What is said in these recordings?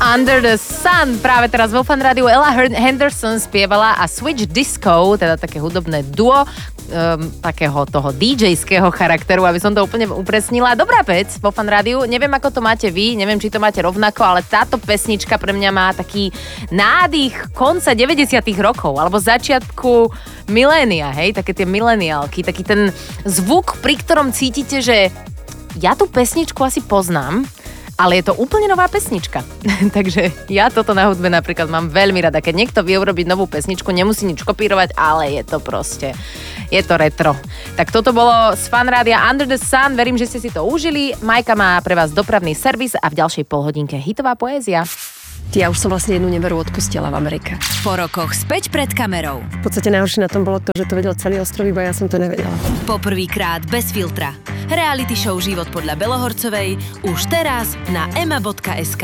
Under the Sun. Práve teraz vo Fan Rádiu Ella Henderson spievala a Switch Disco, teda také hudobné duo, takého toho DJ-ského charakteru, aby som to úplne upresnila. Dobrá vec vo Fan Rádiu. Neviem, ako to máte vy, neviem, či to máte rovnako, ale táto pesnička pre mňa má taký nádych konca 90. rokov, alebo začiatku milénia, hej, také tie mileniálky, taký ten zvuk, pri ktorom cítite, že ja tú pesničku asi poznám, ale je to úplne nová pesnička. Takže ja toto na hudbe napríklad mám veľmi rada. Keď niekto vie urobiť novú pesničku, nemusí nič kopírovať, ale je to proste, je to retro. Tak toto bolo z Fan Rádia Under the Sun. Verím, že ste si to užili. Majka má pre vás dopravný servis a v ďalšej polhodinke hitová poézia. Ja už som vlastne jednu neveru odpustila v Amerike. Po rokoch späť pred kamerou. V podstate najhoršie na tom bolo to, že to vedel celý ostrov, iba ja som to nevedela. Poprvýkrát bez filtra. Reality show Život podľa Belohorcovej už teraz na ema.sk.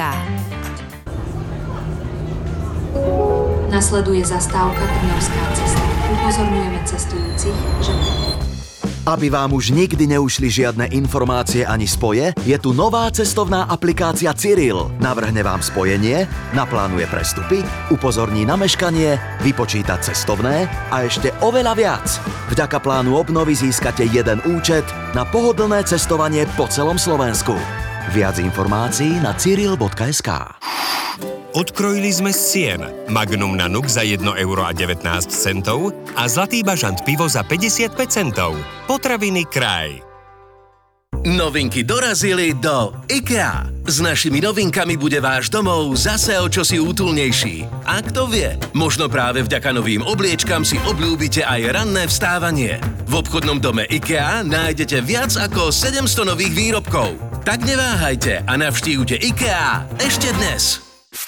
Nasleduje zastávka Trnavská cesta. Upozorňujeme cestujúcich, že... Aby vám už nikdy neušli žiadne informácie ani spoje, je tu nová cestovná aplikácia Cyril. Navrhne vám spojenie, naplánuje prestupy, upozorní na meškanie, vypočíta cestovné a ešte oveľa viac. Vďaka plánu obnovy získate jeden účet na pohodlné cestovanie po celom Slovensku. Viac informácií na cyril.sk. Odkrojili sme z cien Magnum na Nuk za 1,19 € a Zlatý bažant pivo za 55 centov. Potraviny Kraj. Novinky dorazili do IKEA. S našimi novinkami bude váš domov zase o čosi útulnejší. A kto vie, možno práve vďaka novým obliečkam si obľúbite aj ranné vstávanie. V obchodnom dome IKEA nájdete viac ako 700 nových výrobkov. Tak neváhajte a navštívte IKEA ešte dnes.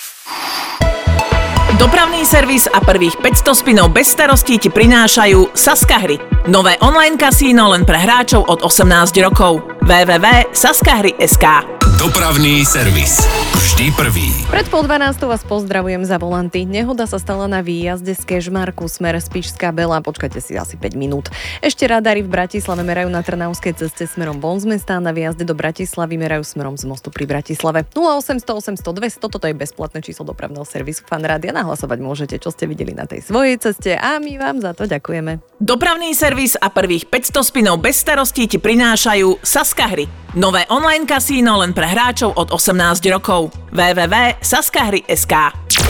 Dopravný servis a prvých 500 spinov bez starostí ti prinášajú Saska Hry. Nové online kasíno len pre hráčov od 18 rokov. www.saskahry.sk. Dopravný servis. Vždy prvý. Pred 11:30 vás pozdravujem za volanty. Nehoda sa stala na výjazde z Kežmarku smer Spišská Bela. Počkajte si asi 5 minút. Ešte radary v Bratislave merajú na Trnavskej ceste smerom von z mesta, na výjazde do Bratislavy merajú smerom z mostu pri Bratislave. 0800 800 200, toto je bezplatné číslo dopravného servisu Fan Rádia. Nahlasovať môžete, čo ste videli na tej svojej ceste a my vám za to ďakujeme. Dopravný servis a prvých 500 spinov bez starostí ti prinášajú Saska Hry. Nové online kasíno len pre hráčov od 18 rokov. www.saskahry.sk.